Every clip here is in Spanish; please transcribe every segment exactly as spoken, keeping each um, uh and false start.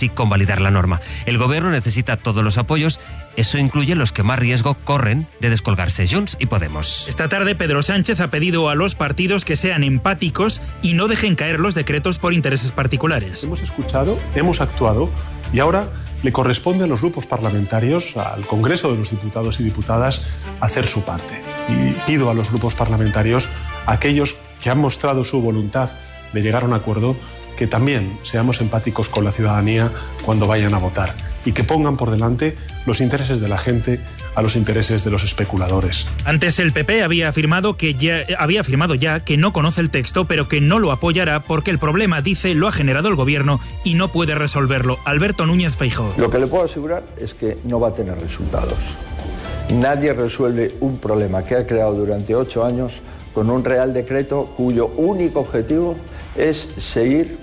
y convalidar la norma. El gobierno necesita todos los apoyos. Eso incluye los que más riesgo corren de descolgarse: Junts y Podemos. Esta tarde Pedro Sánchez ha pedido a los partidos que sean empáticos y no dejen caer los decretos por intereses particulares. Hemos escuchado, hemos actuado y ahora le corresponde a los grupos parlamentarios, al Congreso de los Diputados y Diputadas, hacer su parte. Y pido a los grupos parlamentarios, a aquellos que han mostrado su voluntad de llegar a un acuerdo, que también seamos empáticos con la ciudadanía cuando vayan a votar y que pongan por delante los intereses de la gente a los intereses de los especuladores. Antes el P P había afirmado que ya había afirmado ya que no conoce el texto, pero que no lo apoyará porque el problema, dice, lo ha generado el gobierno y no puede resolverlo. Alberto Núñez Feijóo. Lo que le puedo asegurar es que no va a tener resultados. Nadie resuelve un problema que ha creado durante ocho años con un real decreto cuyo único objetivo es seguir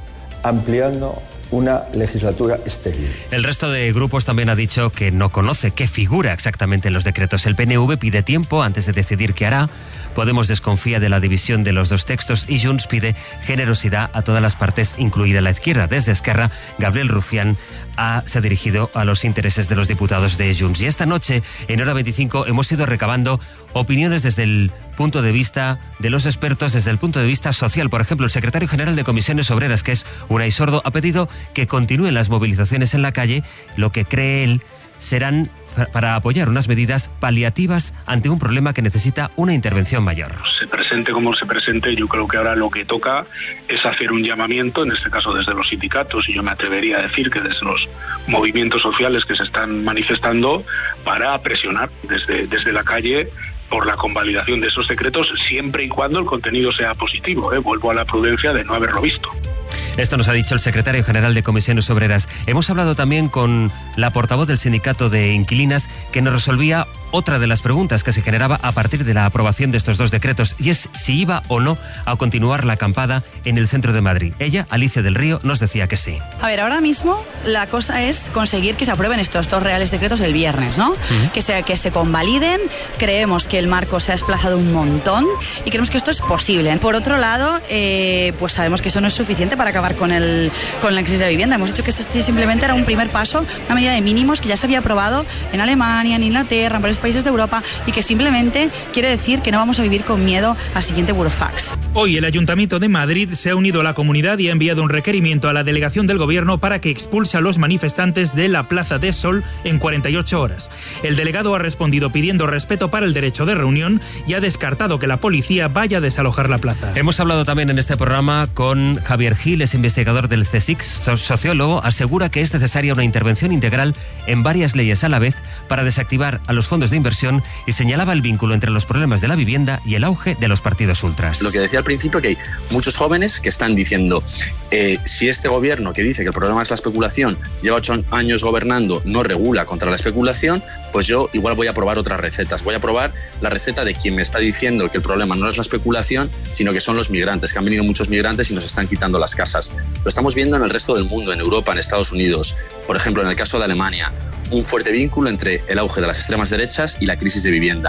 ampliando una legislatura estéril. El resto de grupos también ha dicho que no conoce qué figura exactamente en los decretos. El P N V pide tiempo antes de decidir qué hará. Podemos desconfía de la división de los dos textos y Junts pide generosidad a todas las partes, incluida la izquierda. Desde Esquerra, Gabriel Rufián ha, se ha dirigido a los intereses de los diputados de Junts. Y esta noche, en Hora veinticinco, hemos ido recabando opiniones desde el punto de vista de los expertos, desde el punto de vista social. Por ejemplo, el secretario general de Comisiones Obreras, que es Unai Sordo, ha pedido que continúen las movilizaciones en la calle, lo que cree él serán para apoyar unas medidas paliativas ante un problema que necesita una intervención mayor. Se presente como se presente, yo creo que ahora lo que toca es hacer un llamamiento, en este caso desde los sindicatos, y yo me atrevería a decir que desde los movimientos sociales que se están manifestando, para presionar desde, desde la calle por la convalidación de esos decretos, siempre y cuando el contenido sea positivo. ¿eh? Vuelvo a la prudencia de no haberlo visto. Esto nos ha dicho el secretario general de Comisiones Obreras. Hemos hablado también con la portavoz del sindicato de inquilinas, que nos resolvía otra de las preguntas que se generaba a partir de la aprobación de estos dos decretos, y es si iba o no a continuar la acampada en el centro de Madrid. Ella, Alicia del Río, nos decía que sí. A ver, ahora mismo la cosa es conseguir que se aprueben estos dos reales decretos el viernes, ¿no? Uh-huh. Que se, que se convaliden. Creemos que el marco se ha desplazado un montón y creemos que esto es posible. Por otro lado, eh, pues sabemos que eso no es suficiente para acabar con, el, con la crisis de vivienda. Hemos dicho que esto simplemente era un primer paso, una medida de mínimos que ya se había aprobado en alemania, en Inglaterra, en varios países de Europa, y que simplemente quiere decir que no vamos a vivir con miedo al siguiente burofax. Hoy el Ayuntamiento de Madrid se ha unido a la comunidad y ha enviado un requerimiento a la delegación del Gobierno para que expulse a los manifestantes de la Plaza de Sol en cuarenta y ocho horas. El delegado ha respondido pidiendo respeto para el derecho de reunión y ha descartado que la policía vaya a desalojar la plaza. Hemos hablado también en este programa con Javier Gil, es investigador del CSIC, sociólogo. Asegura que es necesaria una intervención integral en varias leyes a la vez para desactivar a los fondos de inversión, y señalaba el vínculo entre los problemas de la vivienda y el auge de los partidos ultras. Lo que decía al principio, que hay muchos jóvenes que están diciendo eh, si este gobierno que dice que el problema es la especulación, lleva ocho años gobernando, no regula contra la especulación, pues yo igual voy a probar otras recetas. Voy a probar la receta de quien me está diciendo que el problema no es la especulación, sino que son los migrantes, que han venido muchos migrantes y nos están quitando las casas. Lo estamos viendo en el resto del mundo, en Europa, en Estados Unidos. Por ejemplo, en el caso de Alemania, un fuerte vínculo entre el auge de las extremas derechas y la crisis de vivienda.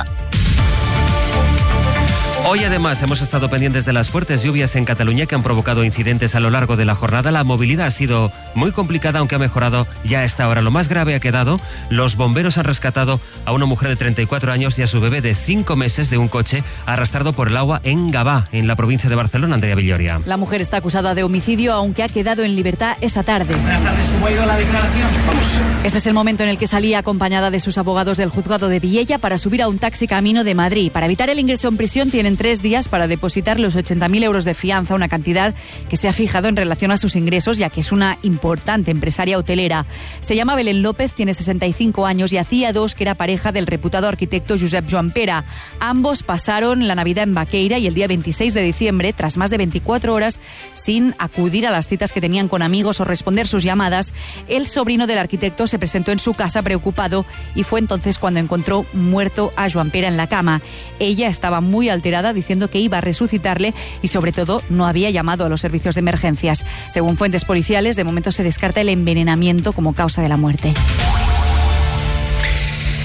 Hoy además hemos estado pendientes de las fuertes lluvias en Cataluña que han provocado incidentes a lo largo de la jornada. La movilidad ha sido muy complicada, aunque ha mejorado ya a esta hora. Lo más grave ha quedado: los bomberos han rescatado a una mujer de treinta y cuatro años y a su bebé de cinco meses de un coche arrastrado por el agua en Gavà, en la provincia de Barcelona. Andrea Villoria. La mujer está acusada de homicidio, aunque ha quedado en libertad esta tarde. Buenas tardes, ¿cómo ha ido la declaración? Vamos. Este es el momento en el que salía acompañada de sus abogados del juzgado de Viella para subir a un taxi camino de Madrid. Para evitar el ingreso en prisión tienen tres días para depositar los ochenta mil euros de fianza, una cantidad que se ha fijado en relación a sus ingresos, ya que es una importante empresaria hotelera. Se llama Belén López, tiene sesenta y cinco años y hacía dos que era pareja del reputado arquitecto Josep Joan Pera. Ambos pasaron la Navidad en Baqueira y el día veintiséis de diciembre, tras más de veinticuatro horas sin acudir a las citas que tenían con amigos o responder sus llamadas, el sobrino del arquitecto se presentó en su casa preocupado y fue entonces cuando encontró muerto a Joan Pera en la cama. Ella estaba muy alterada, diciendo que iba a resucitarle y sobre todo no había llamado a los servicios de emergencias. Según fuentes policiales, de momento se descarta el envenenamiento como causa de la muerte.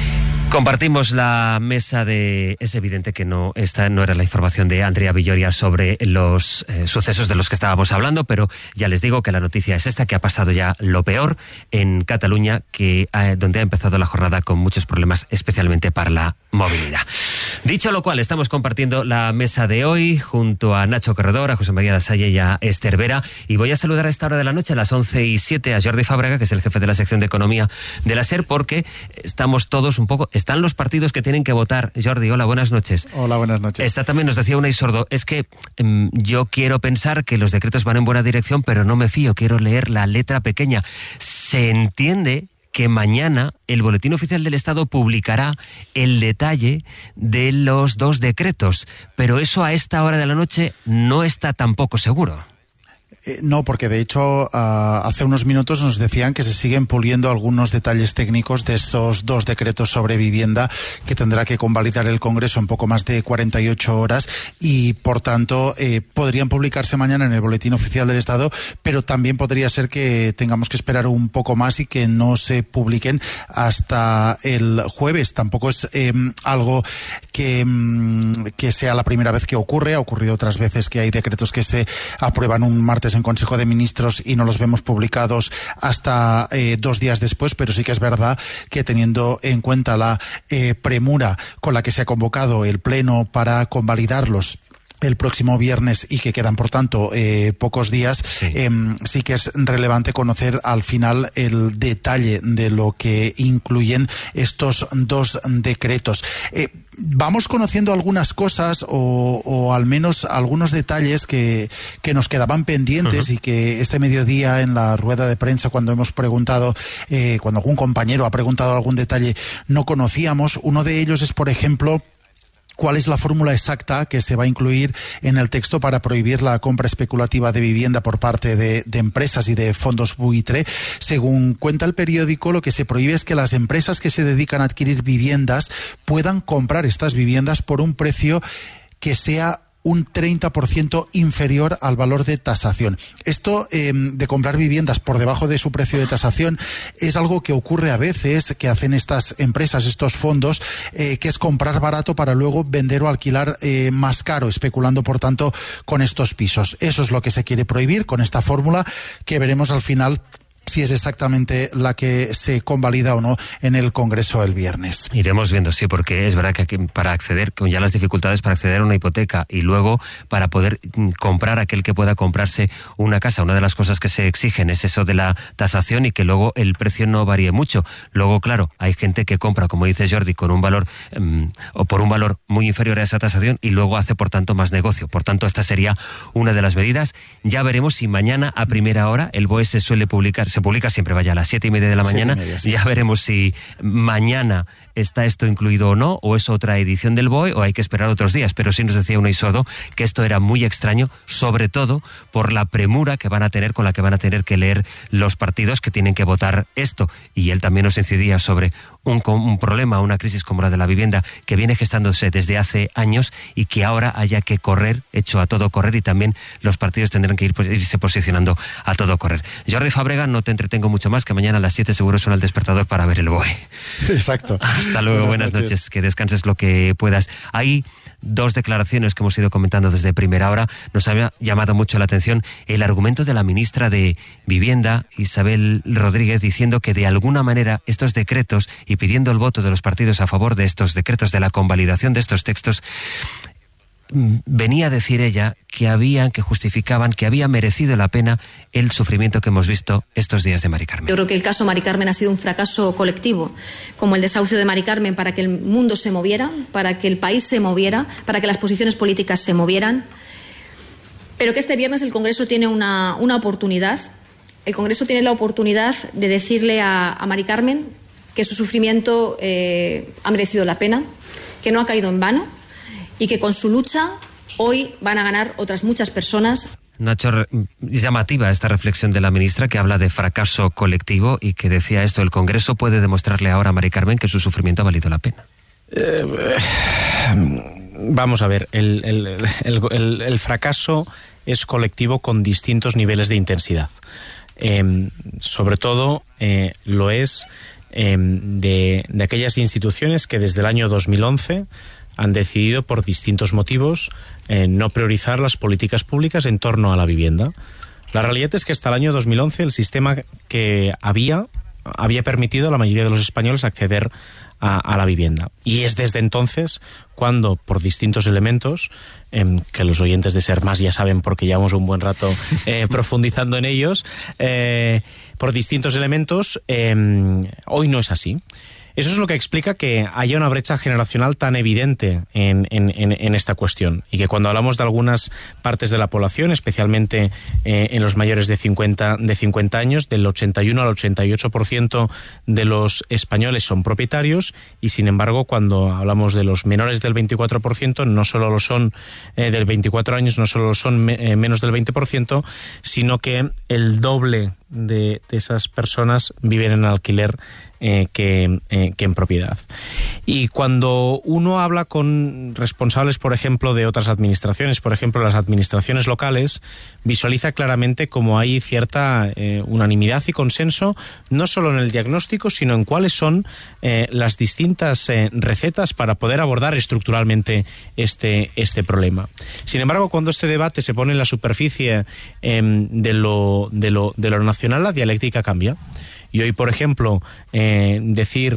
Compartimos la mesa de... Es evidente que no esta no era la información de Andrea Villoria sobre los eh, sucesos de los que estábamos hablando, pero ya les digo que la noticia es esta, que ha pasado ya lo peor en Cataluña, que eh, donde ha empezado la jornada con muchos problemas, especialmente para la movilidad. Dicho lo cual, estamos compartiendo la mesa de hoy junto a Nacho Corredor, a José María Lasalle y a Esther Vera, y voy a saludar a esta hora de la noche, a las once y siete, a Jordi Fàbrega, que es el jefe de la sección de Economía de la SER, porque estamos todos un poco... Están los partidos que tienen que votar. Jordi, hola, buenas noches. Hola, buenas noches. Esta también nos decía Unai Sordo, es que mmm, yo quiero pensar que los decretos van en buena dirección, pero no me fío, quiero leer la letra pequeña. Se entiende que mañana el Boletín Oficial del Estado publicará el detalle de los dos decretos, pero eso a esta hora de la noche no está tampoco seguro. Eh, no, porque de hecho uh, hace unos minutos nos decían que se siguen puliendo algunos detalles técnicos de esos dos decretos sobre vivienda que tendrá que convalidar el Congreso en poco más de cuarenta y ocho horas y por tanto eh, podrían publicarse mañana en el Boletín Oficial del Estado, pero también podría ser que tengamos que esperar un poco más y que no se publiquen hasta el jueves. Tampoco es eh, algo que, que sea la primera vez que ocurre. Ha ocurrido otras veces que hay decretos que se aprueban un martes en Consejo de Ministros y no los vemos publicados hasta eh, dos días después, pero sí que es verdad que teniendo en cuenta la eh, premura con la que se ha convocado el Pleno para convalidarlos el próximo viernes y que quedan, por tanto, eh, pocos días, sí. Eh, sí que es relevante conocer al final el detalle de lo que incluyen estos dos decretos. Eh, vamos conociendo algunas cosas o, o al menos algunos detalles que, que nos quedaban pendientes uh-huh. y que este mediodía en la rueda de prensa, cuando hemos preguntado, eh, cuando algún compañero ha preguntado algún detalle, no conocíamos. Uno de ellos es, por ejemplo, ¿cuál es la fórmula exacta que se va a incluir en el texto para prohibir la compra especulativa de vivienda por parte de, de empresas y de fondos buitre? Según cuenta el periódico, lo que se prohíbe es que las empresas que se dedican a adquirir viviendas puedan comprar estas viviendas por un precio que sea un treinta por ciento inferior al valor de tasación. Esto eh, de comprar viviendas por debajo de su precio de tasación es algo que ocurre a veces, que hacen estas empresas, estos fondos, eh, que es comprar barato para luego vender o alquilar eh, más caro, especulando por tanto con estos pisos. Eso es lo que se quiere prohibir con esta fórmula que veremos al final si es exactamente la que se convalida o no en el Congreso el viernes. Iremos viendo, sí, porque es verdad que aquí, para acceder, con ya las dificultades para acceder a una hipoteca y luego para poder comprar aquel que pueda comprarse una casa, una de las cosas que se exigen es eso de la tasación y que luego el precio no varíe mucho. Luego, claro, hay gente que compra, como dice Jordi, con un valor um, o por un valor muy inferior a esa tasación y luego hace, por tanto, más negocio. Por tanto, esta sería una de las medidas. Ya veremos si mañana a primera hora el B O E se suele publicar, se publica siempre, vaya, a las siete y media de la mañana. Media, sí. Ya veremos si mañana está esto incluido o no, o es otra edición del B O E, o hay que esperar otros días. Pero sí nos decía Unai Sordo que esto era muy extraño, sobre todo por la premura que van a tener, con la que van a tener que leer los partidos que tienen que votar esto. Y él también nos incidía sobre un, un problema, una crisis como la de la vivienda, que viene gestándose desde hace años y que ahora haya que correr, hecho a todo correr, y también los partidos tendrán que ir, pues, irse posicionando a todo correr. Jordi Fàbrega, no te entretengo mucho más, que mañana a las siete seguro suena el despertador para ver el B O E. Exacto. Hasta luego, buenas, buenas noches. noches, que descanses lo que puedas. Hay dos declaraciones que hemos ido comentando desde primera hora. Nos había llamado mucho la atención el argumento de la ministra de Vivienda, Isabel Rodríguez, diciendo que de alguna manera estos decretos, y pidiendo el voto de los partidos a favor de estos decretos, de la convalidación de estos textos, venía a decir ella que habían, que justificaban, que había merecido la pena el sufrimiento que hemos visto estos días de Mari Carmen. Yo creo que el caso Mari Carmen ha sido un fracaso colectivo, como el desahucio de Mari Carmen, para que el mundo se moviera, para que el país se moviera, para que las posiciones políticas se movieran. Pero que este viernes el Congreso tiene una, una oportunidad. El Congreso tiene la oportunidad de decirle a, a Mari Carmen que su sufrimiento eh, ha merecido la pena, que no ha caído en vano, y que con su lucha hoy van a ganar otras muchas personas. Nacho, es llamativa esta reflexión de la ministra, que habla de fracaso colectivo y que decía esto: el Congreso puede demostrarle ahora a Mari Carmen que su sufrimiento ha valido la pena. Eh, vamos a ver, el, el, el, el, el fracaso es colectivo con distintos niveles de intensidad. Eh, sobre todo eh, lo es eh, de, de aquellas instituciones que desde el año dos mil once han decidido, por distintos motivos, eh, no priorizar las políticas públicas en torno a la vivienda. La realidad es que hasta el año dos mil once el sistema que había había permitido a la mayoría de los españoles acceder a, a la vivienda. Y es desde entonces cuando, por distintos elementos, eh, que los oyentes de Ser Más ya saben porque llevamos un buen rato eh, profundizando en ellos, eh, por distintos elementos, eh, hoy no es así. Eso es lo que explica que haya una brecha generacional tan evidente en, en, en, en esta cuestión, y que cuando hablamos de algunas partes de la población, especialmente eh, en los mayores de cincuenta, de cincuenta años, del ochenta y uno al ochenta y ocho por ciento de los españoles son propietarios, y sin embargo cuando hablamos de los menores del veinticuatro por ciento, no solo lo son eh, del veinticuatro años, no solo lo son me, eh, menos del veinte por ciento, sino que el doble de, de esas personas viven en alquiler Eh, que, eh, que en propiedad. Y cuando uno habla con responsables, por ejemplo, de otras administraciones, por ejemplo, las administraciones locales, visualiza claramente cómo hay cierta eh, unanimidad y consenso, no solo en el diagnóstico, sino en cuáles son eh, las distintas eh, recetas para poder abordar estructuralmente este, este problema. Sin embargo, cuando este debate se pone en la superficie eh, de, lo, de, lo, de lo nacional, la dialéctica cambia. Y hoy, por ejemplo, eh, decir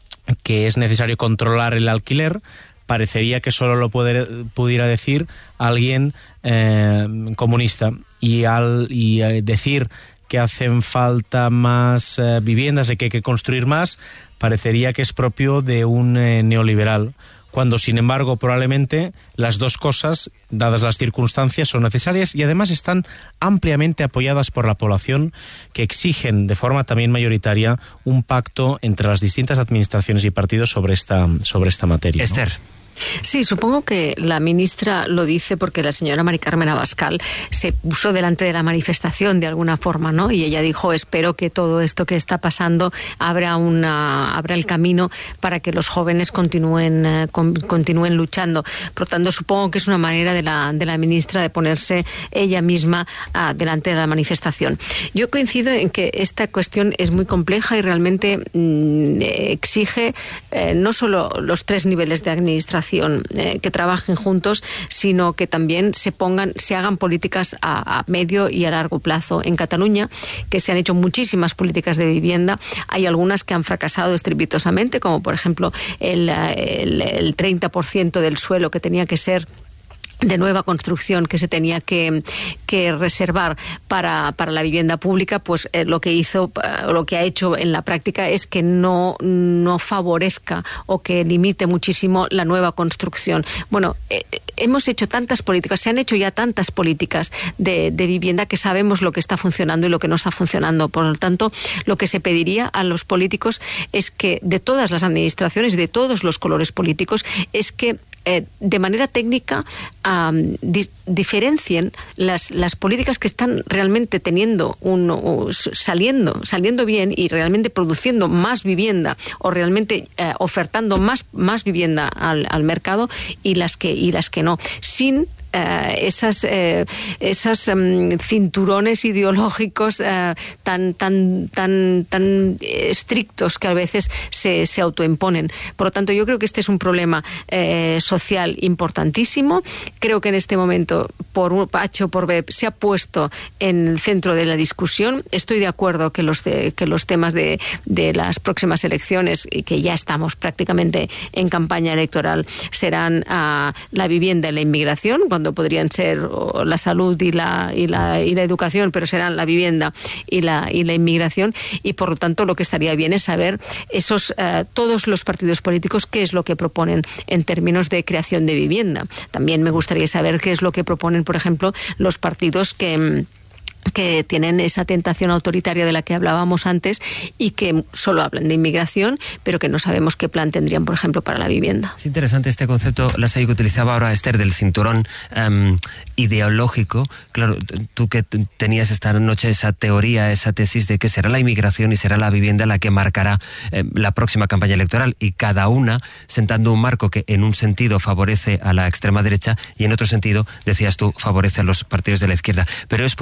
que es necesario controlar el alquiler parecería que solo lo puede, pudiera decir alguien eh, comunista. Y, al, y decir que hacen falta más eh, viviendas y que hay que construir más parecería que es propio de un eh, neoliberal, cuando sin embargo probablemente las dos cosas, dadas las circunstancias, son necesarias y además están ampliamente apoyadas por la población, que exigen de forma también mayoritaria un pacto entre las distintas administraciones y partidos sobre esta, sobre esta materia, ¿no? Esther. Sí, supongo que la ministra lo dice porque la señora Mari Carmen Abascal se puso delante de la manifestación de alguna forma, ¿no? Y ella dijo, espero que todo esto que está pasando abra una abra el camino para que los jóvenes continúen eh, con, continúen luchando. Por lo tanto, supongo que es una manera de la de la ministra de ponerse ella misma uh, delante de la manifestación. Yo coincido en que esta cuestión es muy compleja y realmente mm, exige eh, no solo los tres niveles de administración Eh, que trabajen juntos, sino que también se pongan, se hagan políticas a, a medio y a largo plazo. En Cataluña, que se han hecho muchísimas políticas de vivienda, hay algunas que han fracasado estrepitosamente, como por ejemplo el, el, el treinta por ciento del suelo que tenía que ser de nueva construcción, que se tenía que, que reservar para, para la vivienda pública, pues eh, lo que hizo, eh, lo que ha hecho en la práctica es que no, no favorezca o que limite muchísimo la nueva construcción. Bueno, eh, hemos hecho tantas políticas, se han hecho ya tantas políticas de, de vivienda que sabemos lo que está funcionando y lo que no está funcionando. Por lo tanto, lo que se pediría a los políticos es que, de todas las administraciones, de todos los colores políticos, es que Eh, de manera técnica um, di diferencien las, las políticas que están realmente teniendo un, uh, saliendo, saliendo bien y realmente produciendo más vivienda o realmente uh, ofertando más, más vivienda al, al mercado y las que, y las que no, sin Uh, esas uh, esas um, cinturones ideológicos uh, tan tan tan tan estrictos que a veces se, se autoimponen. Por lo tanto, yo creo que este es un problema uh, social importantísimo. Creo que en este momento, por H o por B, se ha puesto en el centro de la discusión. Estoy de acuerdo que los de, que los temas de, de las próximas elecciones, y que ya estamos prácticamente en campaña electoral, serán uh, la vivienda y la inmigración, cuando podrían ser la salud y la, y la, y la educación, pero serán la vivienda y la, y la inmigración, y por lo tanto lo que estaría bien es saber esos uh, todos los partidos políticos qué es lo que proponen en términos de creación de vivienda. También me gustaría saber qué es lo que proponen, por ejemplo, los partidos que que tienen esa tentación autoritaria de la que hablábamos antes y que solo hablan de inmigración, pero que no sabemos qué plan tendrían, por ejemplo, para la vivienda. Es interesante este concepto, la que utilizaba ahora Esther, del cinturón um, ideológico. Claro, tú que tenías esta noche esa teoría, esa tesis de que será la inmigración y será la vivienda la que marcará eh, la próxima campaña electoral, y cada una sentando un marco que en un sentido favorece a la extrema derecha y en otro sentido, decías tú, favorece a los partidos de la izquierda. Pero es posible que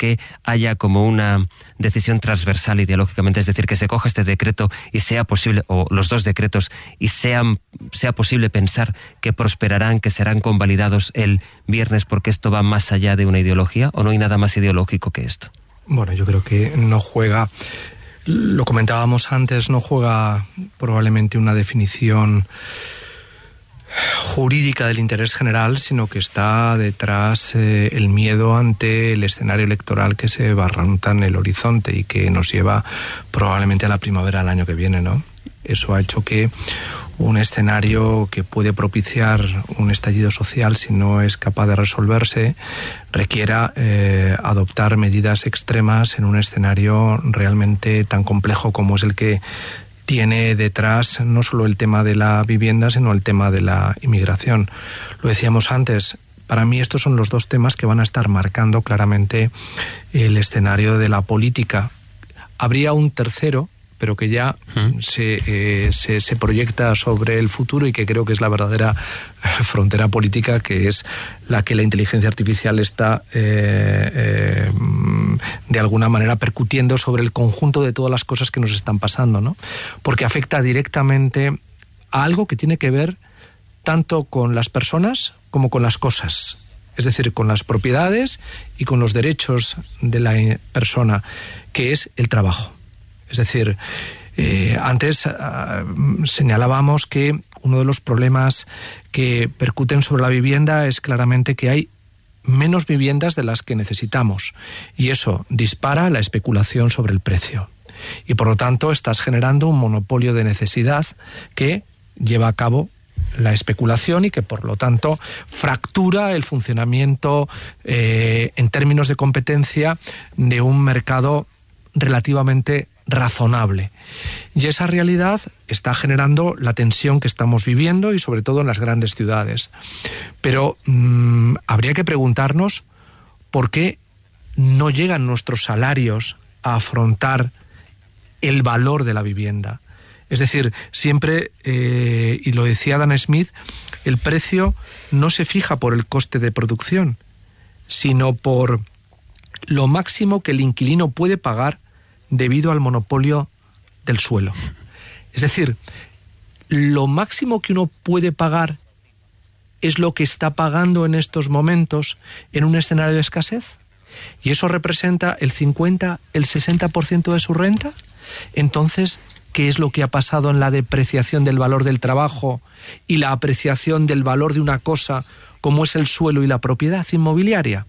que haya como una decisión transversal ideológicamente, es decir, que se coja este decreto y sea posible, o los dos decretos, y sean, sea posible pensar que prosperarán, que serán convalidados el viernes, porque esto va más allá de una ideología, o no hay nada más ideológico que esto? Bueno, yo creo que no juega, lo comentábamos antes, no juega probablemente una definición jurídica del interés general, sino que está detrás eh, el miedo ante el escenario electoral que se barranca en el horizonte y que nos lleva probablemente a la primavera del año que viene, ¿no? Eso ha hecho que un escenario que puede propiciar un estallido social, si no es capaz de resolverse, requiera eh, adoptar medidas extremas en un escenario realmente tan complejo como es el que tiene detrás no solo el tema de la vivienda, sino el tema de la inmigración. Lo decíamos antes, para mí estos son los dos temas que van a estar marcando claramente el escenario de la política. Habría un tercero, pero que ya ¿Mm? se, eh, se, se proyecta sobre el futuro y que creo que es la verdadera frontera política, que es la que la inteligencia artificial está eh, eh, de alguna manera percutiendo sobre el conjunto de todas las cosas que nos están pasando, ¿no? Porque afecta directamente a algo que tiene que ver tanto con las personas como con las cosas, es decir, con las propiedades y con los derechos de la persona, que es el trabajo. Es decir, eh, antes uh, señalábamos que uno de los problemas que percuten sobre la vivienda es claramente que hay menos viviendas de las que necesitamos, y eso dispara la especulación sobre el precio. Y por lo tanto estás generando un monopolio de necesidad que lleva a cabo la especulación y que por lo tanto fractura el funcionamiento eh, en términos de competencia de un mercado relativamente razonable. Y esa realidad está generando la tensión que estamos viviendo y sobre todo en las grandes ciudades. Pero mmm, habría que preguntarnos por qué no llegan nuestros salarios a afrontar el valor de la vivienda. Es decir, siempre, eh, y lo decía Adam Smith, el precio no se fija por el coste de producción, sino por lo máximo que el inquilino puede pagar debido al monopolio del suelo. Es decir, lo máximo que uno puede pagar es lo que está pagando en estos momentos en un escenario de escasez, y eso representa el cincuenta, el sesenta por ciento de su renta. Entonces, ¿qué es lo que ha pasado en la depreciación del valor del trabajo y la apreciación del valor de una cosa como es el suelo y la propiedad inmobiliaria?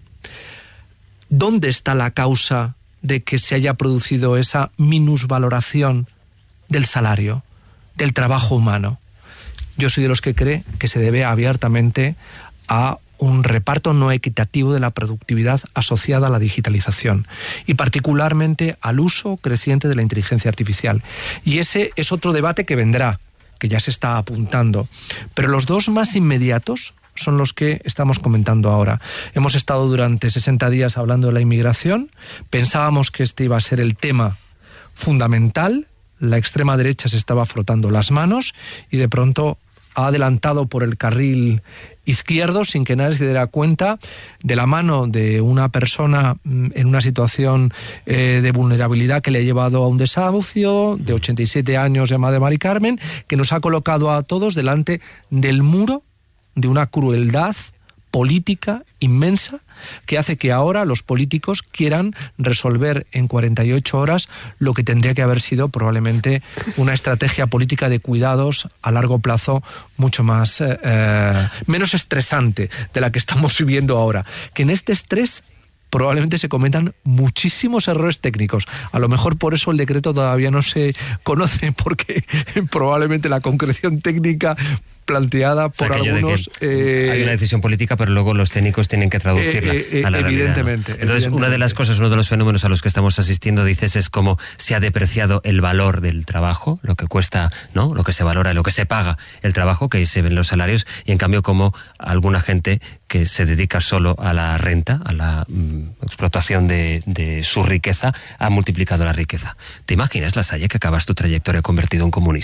¿Dónde está la causa de que se haya producido esa minusvaloración del salario, del trabajo humano? Yo soy de los que cree que se debe abiertamente a un reparto no equitativo de la productividad asociada a la digitalización y particularmente al uso creciente de la inteligencia artificial. Y ese es otro debate que vendrá, que ya se está apuntando. Pero los dos más inmediatos son los que estamos comentando ahora. Hemos estado durante sesenta días hablando de la inmigración, pensábamos que este iba a ser el tema fundamental, la extrema derecha se estaba frotando las manos y de pronto ha adelantado por el carril izquierdo sin que nadie se diera cuenta, de la mano de una persona en una situación eh, de vulnerabilidad que le ha llevado a un desahucio, de ochenta y siete años, llamada Mari Carmen, que nos ha colocado a todos delante del muro de una crueldad política inmensa que hace que ahora los políticos quieran resolver en cuarenta y ocho horas lo que tendría que haber sido probablemente una estrategia política de cuidados a largo plazo mucho más eh, eh, menos estresante de la que estamos viviendo ahora. Que en este estrés probablemente se cometan muchísimos errores técnicos. A lo mejor por eso el decreto todavía no se conoce, porque probablemente la concreción técnica planteada por o sea, algunos... Eh, hay una decisión política, pero luego los técnicos tienen que traducirla eh, eh, a la evidentemente, realidad, ¿no? Entonces, evidentemente. Una de las cosas, uno de los fenómenos a los que estamos asistiendo, dices, es cómo se ha depreciado el valor del trabajo, lo que cuesta, ¿no? Lo que se valora, lo que se paga el trabajo, que se ven los salarios, y en cambio como alguna gente que se dedica solo a la renta, a la mm, explotación de, de su riqueza, ha multiplicado la riqueza. ¿Te imaginas, Lasalle, que acabas tu trayectoria convertido en comunista?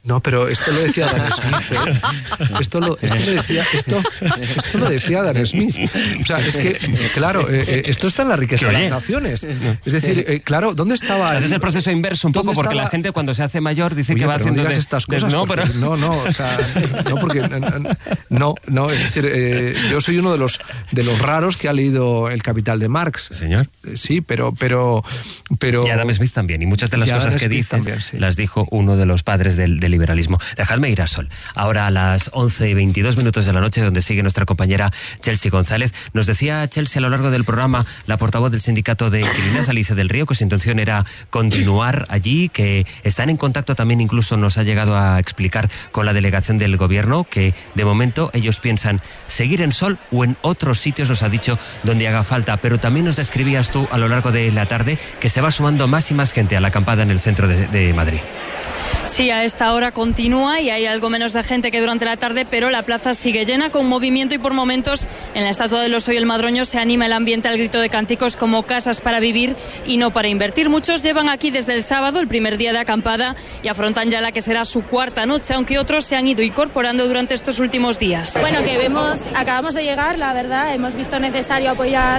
No, pero esto lo decía Dan Smith. ¿eh? Esto, lo, esto, lo decía, esto, esto lo decía Dan Smith. O sea, es que, claro, eh, esto está en la riqueza de las naciones. Es decir, eh, claro, ¿dónde estaba...? Es el proceso inverso un poco, porque la gente cuando se hace mayor dice Oye, que va haciendo... No digas de, estas cosas. De, no, porque, pero... no, no, o sea, no, porque... No, no, es decir, eh, yo soy uno de los, de los raros que ha leído El Capital de Marx. Señor. Sí, pero... pero, pero y Adam Smith también. Y muchas de las cosas que dices también, sí. las dijo uno de los padres del, del liberalismo. Dejadme ir a Sol. Ahora a las once y veintidós minutos de la noche, donde sigue nuestra compañera Chelsea González. Nos decía Chelsea a lo largo del programa, la portavoz del sindicato de inquilinas, Alicia del Río, que su intención era continuar allí, que están en contacto también, incluso nos ha llegado a explicar con la delegación del gobierno, que de momento ellos piensan seguir en Sol o en otros sitios, nos ha dicho, donde haga falta. Pero también nos describías tú a lo largo de la tarde que se va sumando más y más gente a la acampada en el centro de, de Madrid. Sí, a esta hora continúa y hay algo menos de gente que durante la tarde, pero la plaza sigue llena con movimiento y por momentos en la Estatua del Oso y el Madroño se anima el ambiente al grito de cánticos como casas para vivir y no para invertir. Muchos llevan aquí desde el sábado, el primer día de acampada, y afrontan ya la que será su cuarta noche, aunque otros se han ido incorporando durante estos últimos días. Bueno, que vemos, acabamos de llegar, la verdad, hemos visto necesario apoyar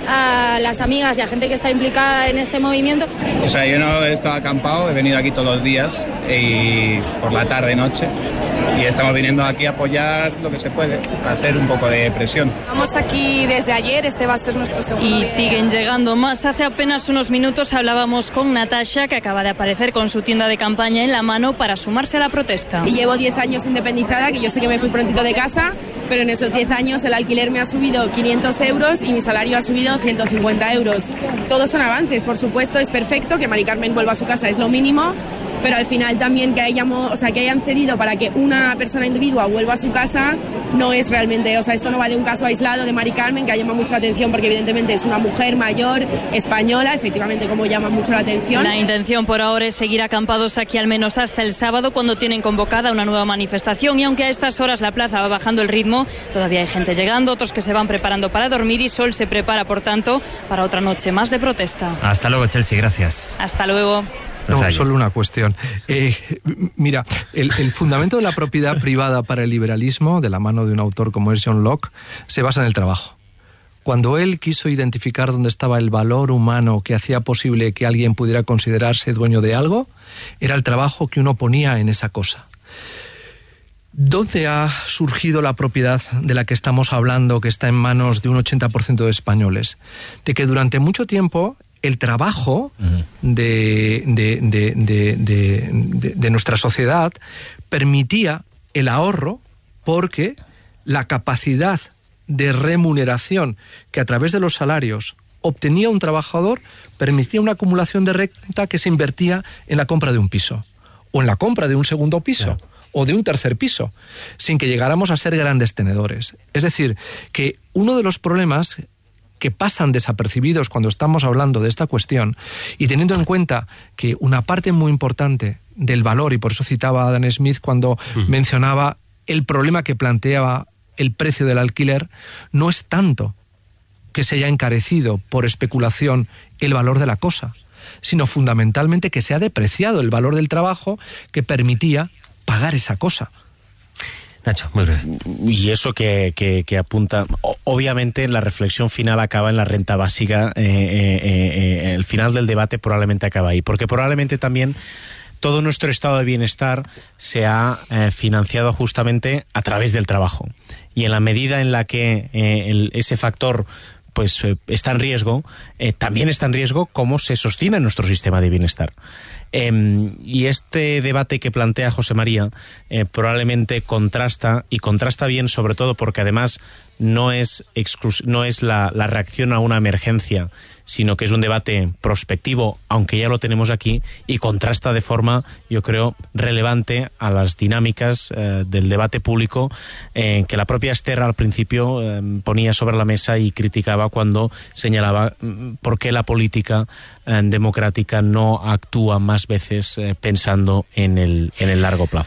a las amigas y a gente que está implicada en este movimiento. O sea, yo no he estado acampado, he venido aquí todos los días y por la tarde, noche, y estamos viniendo aquí a apoyar lo que se puede, a hacer un poco de presión. Estamos aquí desde ayer, este va a ser nuestro segundo Y día. siguen llegando más. Hace apenas unos minutos hablábamos con Natasha, que acaba de aparecer con su tienda de campaña en la mano para sumarse a la protesta. Y llevo diez años independizada, que yo sé que me fui prontito de casa, pero en esos diez años el alquiler me ha subido quinientos euros y mi salario ha subido ciento cincuenta euros. Todos son avances, por supuesto, es perfecto que Mari Carmen vuelva a su casa, es lo mínimo, pero al final también que hayamos, o sea, que hayan cedido para que una persona individua vuelva a su casa no es realmente, o sea, esto no va de un caso aislado de Mari Carmen, que llama mucho la atención porque evidentemente es una mujer mayor, española, efectivamente, como llama mucho la atención. La intención por ahora es seguir acampados aquí al menos hasta el sábado, cuando tienen convocada una nueva manifestación, y aunque a estas horas la plaza va bajando el ritmo, todavía hay gente llegando, otros que se van preparando para dormir, y Sol se prepara, por tanto, para otra noche más de protesta. Hasta luego, Chelsea, gracias. Hasta luego. No, solo una cuestión. Eh, mira, el, el fundamento de la propiedad privada para el liberalismo, de la mano de un autor como es John Locke, se basa en el trabajo. Cuando él quiso identificar dónde estaba el valor humano que hacía posible que alguien pudiera considerarse dueño de algo, era el trabajo que uno ponía en esa cosa. ¿Dónde ha surgido la propiedad de la que estamos hablando, que está en manos de un ochenta por ciento de españoles? De que durante mucho tiempo el trabajo de, de, de, de, de, de, de nuestra sociedad permitía el ahorro, porque la capacidad de remuneración que a través de los salarios obtenía un trabajador permitía una acumulación de renta que se invertía en la compra de un piso, o en la compra de un segundo piso, claro, o de un tercer piso, sin que llegáramos a ser grandes tenedores. Es decir, que uno de los problemas que pasan desapercibidos cuando estamos hablando de esta cuestión, y teniendo en cuenta que una parte muy importante del valor, y por eso citaba a Adam Smith cuando uh-huh. mencionaba el problema que planteaba el precio del alquiler, no es tanto que se haya encarecido por especulación el valor de la cosa, sino fundamentalmente que se ha depreciado el valor del trabajo que permitía pagar esa cosa. Nacho, muy breve. Y eso que, que, que apunta, obviamente la reflexión final acaba en la renta básica, eh, eh, eh, el final del debate probablemente acaba ahí, porque probablemente también todo nuestro estado de bienestar se ha eh, financiado justamente a través del trabajo, y en la medida en la que eh, el, ese factor pues eh, está en riesgo, eh, también está en riesgo cómo se sostiene nuestro sistema de bienestar. Eh, y este debate que plantea José María eh, probablemente contrasta, y contrasta bien, sobre todo porque además no es, exclus- no es la, la reacción a una emergencia, sino que es un debate prospectivo, aunque ya lo tenemos aquí, y contrasta de forma, yo creo, relevante a las dinámicas eh, del debate público eh, que la propia Esther al principio eh, ponía sobre la mesa y criticaba cuando señalaba mm, por qué la política eh, democrática no actúa más veces eh, pensando en el, en el largo plazo.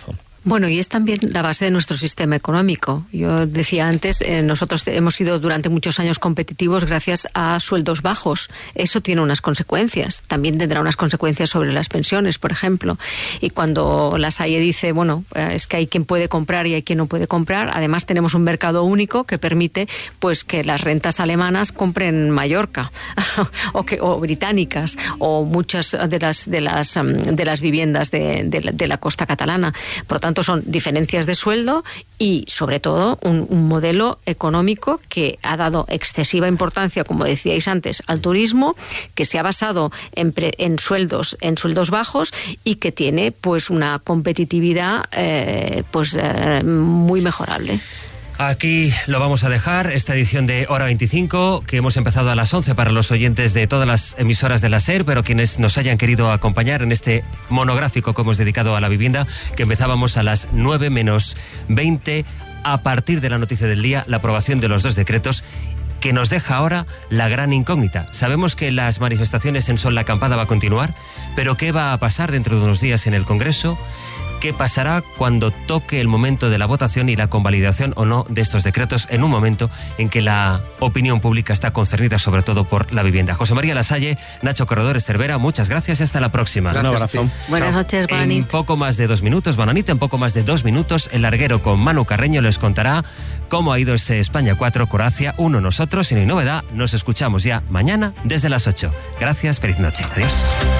Bueno, y es también la base de nuestro sistema económico. Yo decía antes, eh, nosotros hemos sido durante muchos años competitivos gracias a sueldos bajos. Eso tiene unas consecuencias. También tendrá unas consecuencias sobre las pensiones, por ejemplo. Y cuando la Salle dice, bueno, eh, es que hay quien puede comprar y hay quien no puede comprar, además tenemos un mercado único que permite pues que las rentas alemanas compren Mallorca o, que, o británicas o muchas de las, de las, de las viviendas de, de, la, de la costa catalana. Por lo tanto, son diferencias de sueldo y, sobre todo, un, un modelo económico que ha dado excesiva importancia, como decíais antes, al turismo, que se ha basado en, pre, en sueldos en sueldos bajos y que tiene pues una competitividad eh, pues eh, muy mejorable. Aquí lo vamos a dejar, esta edición de Hora veinticinco, que hemos empezado a las once para los oyentes de todas las emisoras de la SER, pero quienes nos hayan querido acompañar en este monográfico que hemos dedicado a la vivienda, que empezábamos a las nueve menos veinte, a partir de la noticia del día, la aprobación de los dos decretos, que nos deja ahora la gran incógnita. Sabemos que las manifestaciones en Son la Acampada va a continuar, pero ¿qué va a pasar dentro de unos días en el Congreso? ¿Qué pasará cuando toque el momento de la votación y la convalidación o no de estos decretos en un momento en que la opinión pública está concernida sobre todo por la vivienda? José María Lasalle, Nacho Corredores Cervera, muchas gracias y hasta la próxima. Un abrazo. Buenas noches, Bonanit. En poco más de dos minutos, Bonanit, en poco más de dos minutos, el larguero con Manu Carreño les contará cómo ha ido ese España cuatro, Croacia uno. Nosotros, si no hay novedad, nos escuchamos ya mañana desde las ocho. Gracias, feliz noche. Adiós.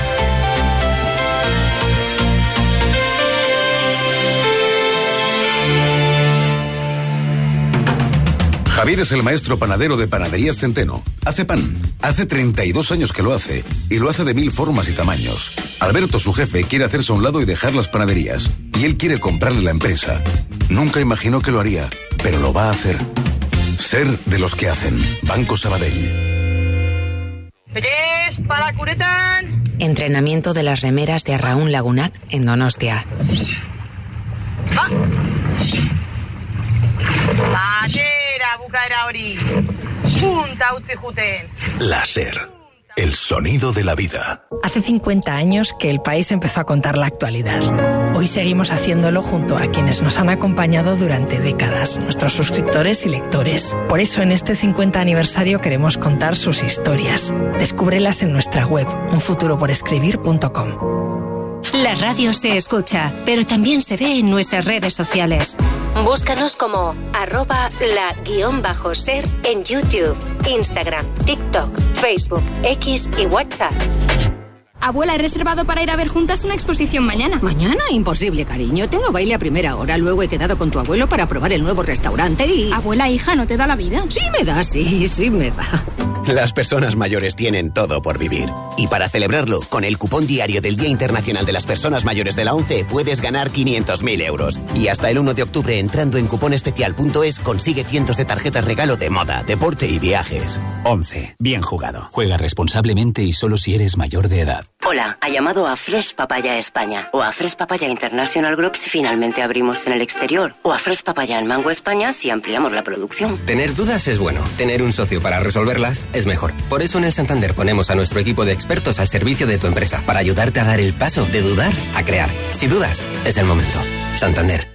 Javier es el maestro panadero de Panaderías Centeno. Hace pan. Hace treinta y dos años que lo hace. Y lo hace de mil formas y tamaños. Alberto, su jefe, quiere hacerse a un lado y dejar las panaderías. Y él quiere comprarle la empresa. Nunca imaginó que lo haría, pero lo va a hacer. Ser de los que hacen. Banco Sabadell. ¡Pellés para Curetan! Entrenamiento de las remeras de Arraún Lagunac en Donostia. ¡Va! Batera, bukaera hori. Punta utzi juten. La SER. El sonido de la vida. Hace cincuenta años que el país empezó a contar la actualidad. Hoy seguimos haciéndolo junto a quienes nos han acompañado durante décadas, nuestros suscriptores y lectores. Por eso en este cincuenta aniversario queremos contar sus historias. Descúbrelas en nuestra web, un futuro por escribir punto com. La radio se escucha, pero también se ve en nuestras redes sociales. Búscanos como arroba la guión bajo ser en YouTube, Instagram, TikTok, Facebook, X y WhatsApp. Abuela, he reservado para ir a ver juntas una exposición mañana. ¿Mañana? Imposible, cariño. Tengo baile a primera hora. Luego he quedado con tu abuelo para probar el nuevo restaurante y... Abuela, hija, ¿no te da la vida? Sí me da, sí, sí me da. Las personas mayores tienen todo por vivir. Y para celebrarlo, con el cupón diario del Día Internacional de las Personas Mayores de la ONCE puedes ganar quinientos mil euros. Y hasta el uno de octubre, entrando en cuponespecial punto es, consigue cientos de tarjetas regalo de moda, deporte y viajes. ONCE. Bien jugado. Juega responsablemente y solo si eres mayor de edad. Hola, ha llamado a Fresh Papaya España o a Fresh Papaya International Group si finalmente abrimos en el exterior o a Fresh Papaya en Mango España si ampliamos la producción. Tener dudas es bueno, tener un socio para resolverlas es mejor. Por eso en el Santander ponemos a nuestro equipo de expertos al servicio de tu empresa para ayudarte a dar el paso de dudar a crear. Si dudas, es el momento. Santander.